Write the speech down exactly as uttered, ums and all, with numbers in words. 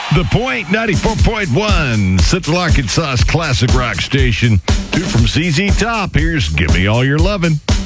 The Point ninety-four point one, Central Arkansas's classic rock station. Two from Z Z Top. Here's Give Me All Your Lovin'.